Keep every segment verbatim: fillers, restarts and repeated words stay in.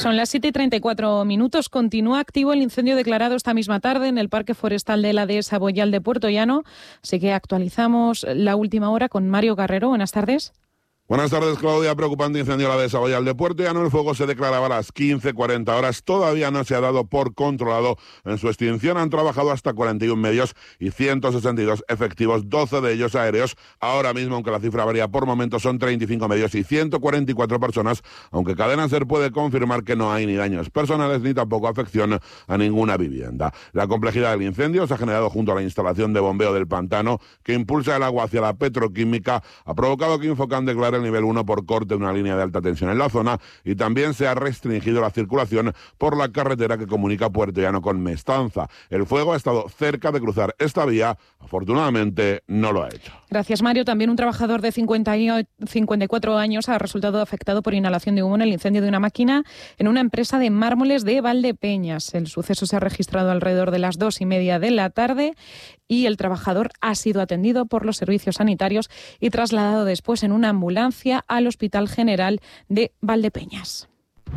Son las siete y treinta y cuatro minutos. Continúa activo el incendio declarado esta misma tarde en el Parque Forestal de la Dehesa Boyal de Puerto Llano. Así que actualizamos la última hora con Mario Carrero. Buenas tardes. Buenas tardes, Claudia. Preocupante incendio en la Dehesa Boyal de Puerto Llano. El fuego se declaraba a las quince cuarenta horas. Todavía no se ha dado por controlado. En su extinción han trabajado hasta cuarenta y uno medios y ciento sesenta y dos efectivos, doce de ellos aéreos. Ahora mismo, aunque la cifra varía por momentos, son treinta y cinco medios y ciento cuarenta y cuatro personas, aunque Cadena SER puede confirmar que no hay ni daños personales ni tampoco afección a ninguna vivienda. La complejidad del incendio se ha generado junto a la instalación de bombeo del pantano que impulsa el agua hacia la petroquímica. Ha provocado que Infocan declare el nivel uno por corte de una línea de alta tensión en la zona y también se ha restringido la circulación por la carretera que comunica Puerto Llano con Mestanza. El fuego ha estado cerca de cruzar esta vía, afortunadamente no lo ha hecho. Gracias, Mario. También un trabajador de cincuenta y cuatro años ha resultado afectado por inhalación de humo en el incendio de una máquina en una empresa de mármoles de Valdepeñas. El suceso se ha registrado alrededor de las dos y media de la tarde y el trabajador ha sido atendido por los servicios sanitarios y trasladado después en una ambulancia al Hospital General de Valdepeñas.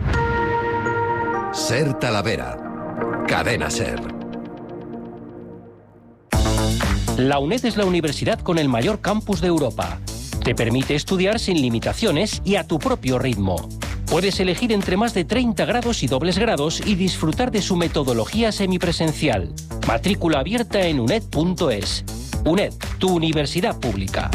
SER Talavera. Cadena SER. La UNED es la universidad con el mayor campus de Europa. Te permite estudiar sin limitaciones y a tu propio ritmo. Puedes elegir entre más de treinta grados y dobles grados y disfrutar de su metodología semipresencial. Matrícula abierta en uned punto es. UNED, tu universidad pública.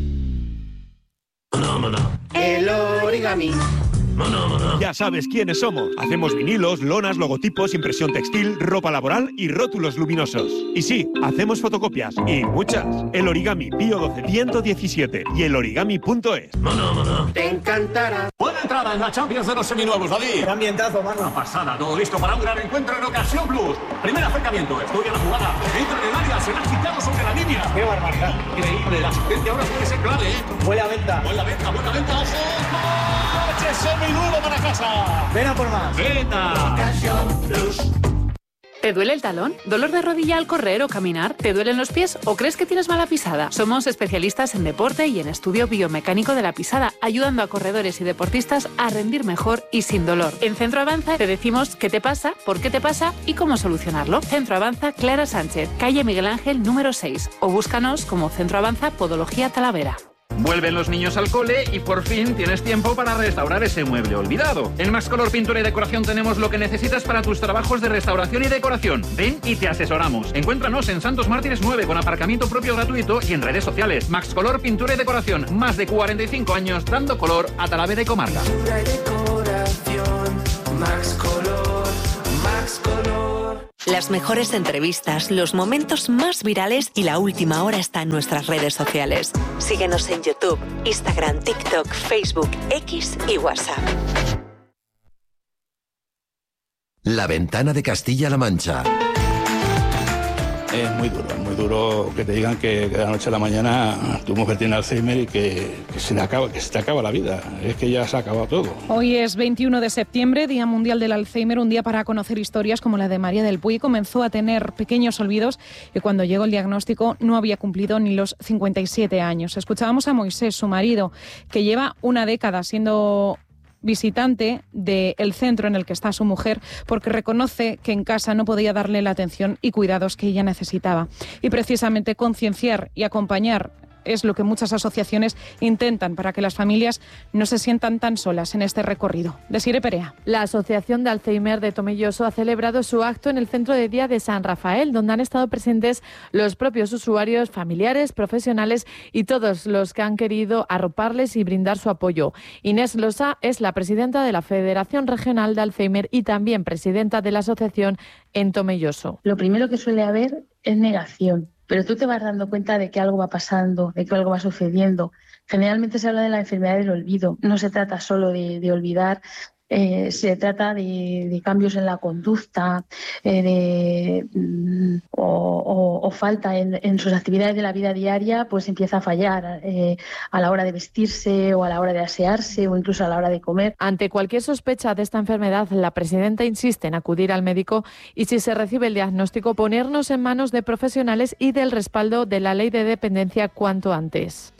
El origami. Ya sabes quiénes somos. Hacemos vinilos, lonas, logotipos, impresión textil, ropa laboral y rótulos luminosos. Y sí, hacemos fotocopias y muchas. El Origami Pío doce ciento diecisiete y el origami punto es. Te encantará. Buena entrada en la Champions de los seminuevos, David. Qué ambientazo, mano. Una pasada, todo listo para un gran encuentro en Ocasión Plus. Primer acercamiento, estudia la jugada. Entra en el área, se la ha quitado sobre la línea. Qué barbaridad. Increíble, la asistencia ahora puede ser clave, ¿eh? Buena venta. Buena venta, buena venta, ojo. ¡Coche seminuevo para casa! Ven a por más. ¡Venta! Ocasión Plus. ¿Te duele el talón? ¿Dolor de rodilla al correr o caminar? ¿Te duelen los pies o crees que tienes mala pisada? Somos especialistas en deporte y en estudio biomecánico de la pisada, ayudando a corredores y deportistas a rendir mejor y sin dolor. En Centro Avanza te decimos qué te pasa, por qué te pasa y cómo solucionarlo. Centro Avanza Clara Sánchez, calle Miguel Ángel número seis, o búscanos como Centro Avanza Podología Talavera. Vuelven los niños al cole y por fin tienes tiempo para restaurar ese mueble olvidado. En Max Color Pintura y Decoración tenemos lo que necesitas para tus trabajos de restauración y decoración. Ven y te asesoramos. Encuéntranos en Santos Mártires nueve con aparcamiento propio gratuito y en redes sociales. Max Color Pintura y Decoración. Más de cuarenta y cinco años dando color a Talavera y comarca. Pintura y decoración. Max Color. Max Color. Las mejores entrevistas, los momentos más virales y la última hora está en nuestras redes sociales. Síguenos en YouTube, Instagram, TikTok, Facebook, X y WhatsApp. La Ventana de Castilla-La Mancha. Es muy duro, es muy duro que te digan que de la noche a la mañana tu mujer tiene Alzheimer y que, que, se le acaba, que se te acaba la vida. Es que ya se ha acabado todo. Hoy es veintiuno de septiembre, Día Mundial del Alzheimer, un día para conocer historias como la de María del Puy. Comenzó a tener pequeños olvidos y cuando llegó el diagnóstico no había cumplido ni los cincuenta y siete años. Escuchábamos a Moisés, su marido, que lleva una década siendo visitante del centro en el que está su mujer, porque reconoce que en casa no podía darle la atención y cuidados que ella necesitaba. Y precisamente concienciar y acompañar es lo que muchas asociaciones intentan para que las familias no se sientan tan solas en este recorrido. Desiree Perea. La Asociación de Alzheimer de Tomelloso ha celebrado su acto en el Centro de Día de San Rafael, donde han estado presentes los propios usuarios, familiares, profesionales y todos los que han querido arroparles y brindar su apoyo. Inés Losa es la presidenta de la Federación Regional de Alzheimer y también presidenta de la asociación en Tomelloso. Lo primero que suele haber es negación. Pero tú te vas dando cuenta de que algo va pasando, de que algo va sucediendo. Generalmente se habla de la enfermedad del olvido. No se trata solo de, de olvidar, eh, se trata de, de cambios en la conducta eh, de, mm, o, o, o falta en, en sus actividades de la vida diaria, pues empieza a fallar eh, a la hora de vestirse o a la hora de asearse o incluso a la hora de comer. Ante cualquier sospecha de esta enfermedad, la presidenta insiste en acudir al médico y, si se recibe el diagnóstico, ponernos en manos de profesionales y del respaldo de la ley de dependencia cuanto antes.